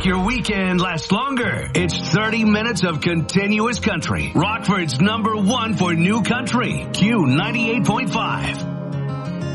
make your weekend last longer. It's 30 minutes of continuous country. Rockford's #1 for new country. Q98.5.